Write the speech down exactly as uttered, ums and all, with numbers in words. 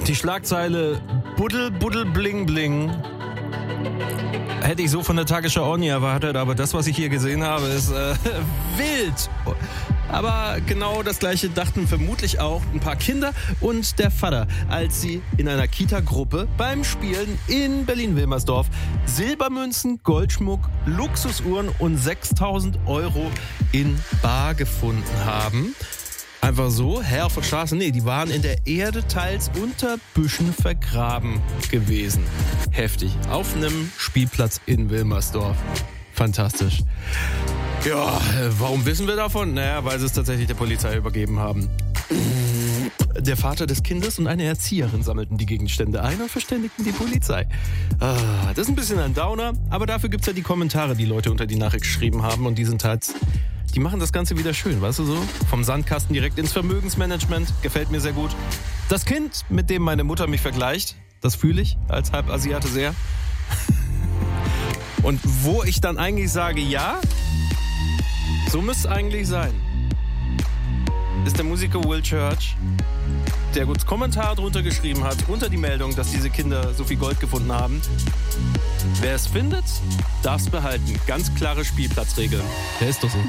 Die Schlagzeile Buddel, Buddel, Bling, Bling hätte ich so von der Tagesschau auch nie erwartet, aber das, was ich hier gesehen habe, ist äh, wild. Aber genau das Gleiche dachten vermutlich auch ein paar Kinder und der Vater, als sie in einer Kita-Gruppe beim Spielen in Berlin-Wilmersdorf Silbermünzen, Goldschmuck, Luxusuhren und sechstausend Euro in Bar gefunden haben. Einfach so, Herr auf der Straße, nee, die waren in der Erde teils unter Büschen vergraben gewesen. Heftig. Auf einem Spielplatz in Wilmersdorf. Fantastisch. Ja, warum wissen wir davon? Naja, weil sie es tatsächlich der Polizei übergeben haben. Der Vater des Kindes und eine Erzieherin sammelten die Gegenstände ein und verständigten die Polizei. Ah, das ist ein bisschen ein Downer, aber dafür gibt's ja die Kommentare, die Leute unter die Nachricht geschrieben haben und die sind halt... Die machen das Ganze wieder schön, weißt du so? Vom Sandkasten direkt ins Vermögensmanagement. Gefällt mir sehr gut. Das Kind, mit dem meine Mutter mich vergleicht, das fühle ich als Halbasiate sehr. Und wo ich dann eigentlich sage, ja, so müsste es eigentlich sein, ist der Musiker Will Church, der uns Kommentar drunter geschrieben hat, unter die Meldung, dass diese Kinder so viel Gold gefunden haben. Wer es findet, darf es behalten. Ganz klare Spielplatzregeln. Der ist doch so.